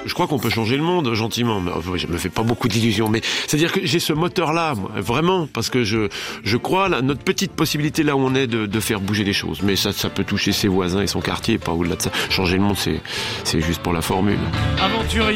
Je crois qu'on peut changer le monde gentiment. Mais, je me fais pas beaucoup d'illusions, mais c'est-à-dire que j'ai ce moteur-là, moi, vraiment, parce que je crois à notre petite possibilité là où on est de faire bouger les choses. Mais ça peut toucher ses voisins et son quartier, pas au-delà de ça. Changer le monde, c'est juste pour la formule. Aventurier.